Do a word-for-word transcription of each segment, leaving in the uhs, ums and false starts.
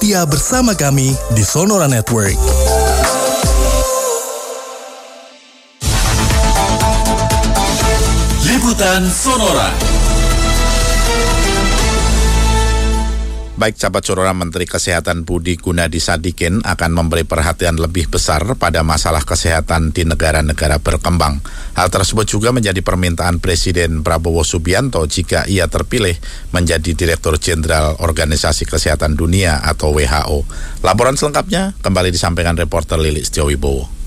setia bersama kami di Sonora Network. Liputan Sonora. Baik, sahabat Sonora, Menteri Kesehatan Budi Gunadi Sadikin akan memberi perhatian lebih besar pada masalah kesehatan di negara-negara berkembang. Hal tersebut juga menjadi permintaan Presiden Prabowo Subianto jika ia terpilih menjadi Direktur Jenderal Organisasi Kesehatan Dunia atau W H O. Laporan selengkapnya kembali disampaikan reporter Lilik Setiawibowo.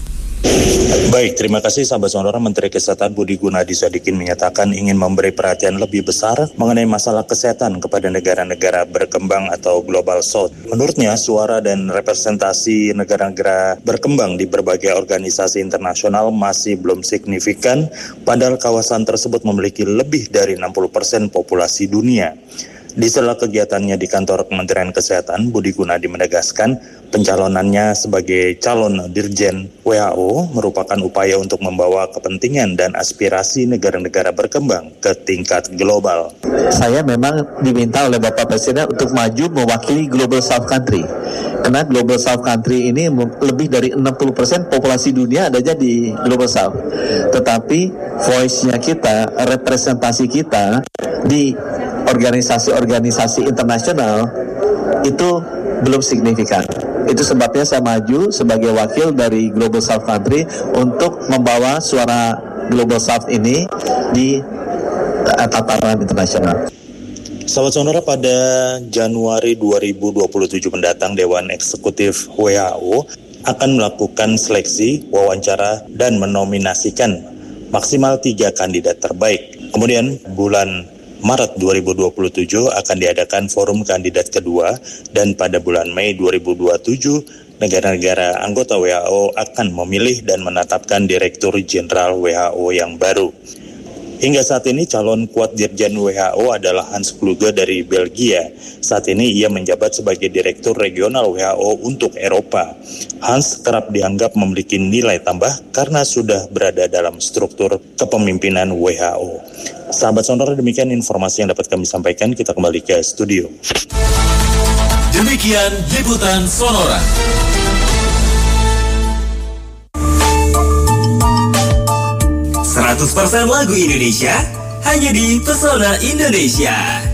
Baik, terima kasih sahabat Sonora. Menteri Kesehatan Budi Gunadi Sadikin menyatakan ingin memberi perhatian lebih besar mengenai masalah kesehatan kepada negara-negara berkembang atau Global South. Menurutnya, suara dan representasi negara-negara berkembang di berbagai organisasi internasional masih belum signifikan, padahal kawasan tersebut memiliki lebih dari enam puluh persen populasi dunia. Di sela kegiatannya di kantor Kementerian Kesehatan, Budi Gunadi menegaskan pencalonannya sebagai calon Dirjen W H O merupakan upaya untuk membawa kepentingan dan aspirasi negara-negara berkembang ke tingkat global. Saya memang diminta oleh Bapak Presiden untuk maju mewakili Global South Country. Karena Global South Country ini lebih dari enam puluh persen populasi dunia adanya di Global South. Tetapi voice-nya kita, representasi kita di organisasi-organisasi internasional itu belum signifikan. Itu sebabnya saya maju sebagai wakil dari Global South Country untuk membawa suara Global South ini di uh, tataran internasional. Sahabat Sonora, pada Januari dua ribu dua puluh tujuh mendatang Dewan Eksekutif W H O akan melakukan seleksi, wawancara, dan menominasikan maksimal tiga kandidat terbaik. Kemudian bulan Maret dua ribu dua puluh tujuh akan diadakan forum kandidat kedua, dan pada bulan Mei dua ribu dua puluh tujuh negara-negara anggota W H O akan memilih dan menetapkan Direktur Jenderal W H O yang baru. Hingga saat ini calon kuat Dirjen W H O adalah Hans Kluge dari Belgia. Saat ini ia menjabat sebagai Direktur Regional W H O untuk Eropa. Hans kerap dianggap memiliki nilai tambah karena sudah berada dalam struktur kepemimpinan W H O. Sahabat Sonora, demikian informasi yang dapat kami sampaikan. Kita kembali ke studio. Demikian Liputan Sonora. seratus persen lagu Indonesia hanya di Pesona Indonesia.